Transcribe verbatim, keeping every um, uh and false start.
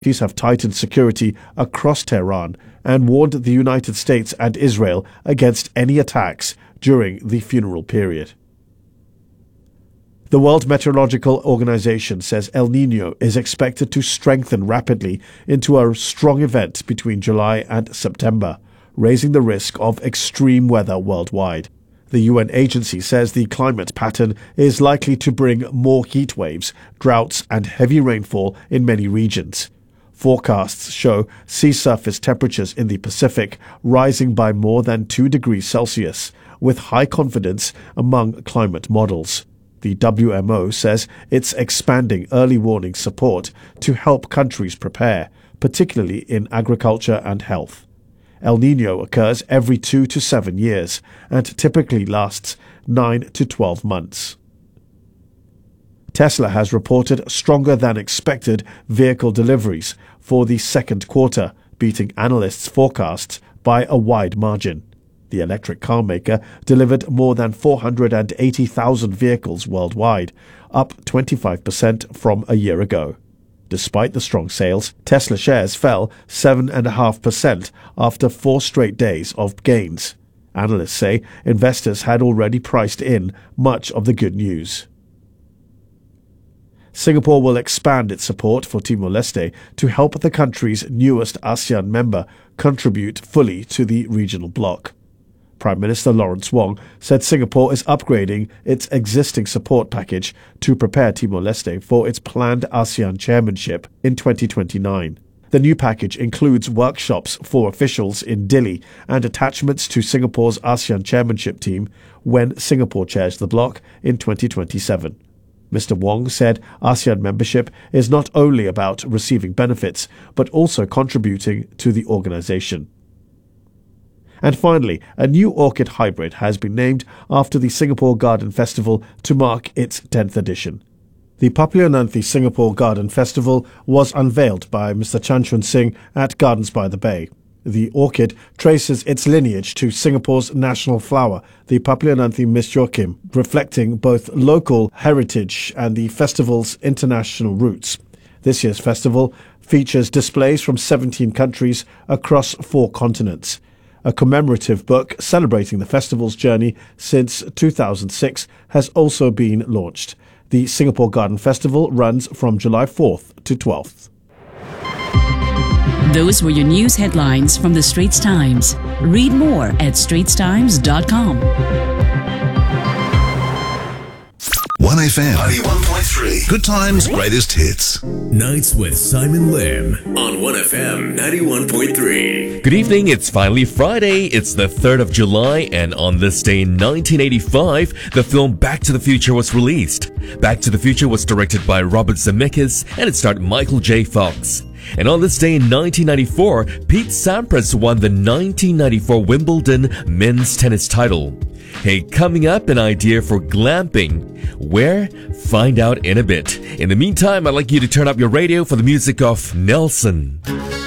Authorities have tightened security across Tehran and warned the United States and Israel against any attacks during the funeral period. The World Meteorological Organization says El Niño is expected to strengthen rapidly into a strong event between July and September, raising the risk of extreme weather worldwide. The U N agency says the climate pattern is likely to bring more heat waves, droughts, and heavy rainfall in many regions. Forecasts show sea surface temperatures in the Pacific rising by more than two degrees Celsius, with high confidence among climate models. The W M O says it's expanding early warning support to help countries prepare, particularly in agriculture and health. El Niño occurs every two to seven years and typically lasts nine to twelve months. Tesla has reported stronger than expected vehicle deliveries for the second quarter, beating analysts' forecasts by a wide margin. The electric car maker delivered more than four hundred eighty thousand vehicles worldwide, up twenty-five percent from a year ago. Despite the strong sales, Tesla shares fell seven point five percent after four straight days of gains. Analysts say investors had already priced in much of the good news. Singapore will expand its support for Timor-Leste to help the country's newest ASEAN member contribute fully to the regional bloc. Prime Minister Lawrence Wong said Singapore is upgrading its existing support package to prepare Timor-Leste for its planned ASEAN chairmanship in twenty twenty-nine. The new package includes workshops for officials in Dili and attachments to Singapore's ASEAN chairmanship team when Singapore chairs the bloc in twenty twenty-seven. Mister Wong said ASEAN membership is not only about receiving benefits, but also contributing to the organization. And finally, a new orchid hybrid has been named after the Singapore Garden Festival to mark its tenth edition. The Papilionanthe Singapore Garden Festival was unveiled by Mister Chan Chun Sing at Gardens by the Bay. The orchid traces its lineage to Singapore's national flower, the Papilionanthe misjoachim, reflecting both local heritage and the festival's international roots. This year's festival features displays from seventeen countries across four continents. A commemorative book celebrating the festival's journey since two thousand six has also been launched. The Singapore Garden Festival runs from July fourth to twelfth. Those were your news headlines from the Straits Times. Read more at straits times dot com. one F M ninety-one point three. Good times, greatest hits. Nights with Simon Lim on one F M ninety-one point three. Good evening, it's finally Friday. It's the third of July, and on this day in nineteen eighty-five, the film Back to the Future was released. Back to the Future was directed by Robert Zemeckis, and it starred Michael J. Fox. And on this day in nineteen ninety-four, Pete Sampras won the nineteen ninety-four Wimbledon men's tennis title. Hey, coming up, an idea for glamping. Where? Find out in a bit. In the meantime, I'd like you to turn up your radio for the music of Nelson.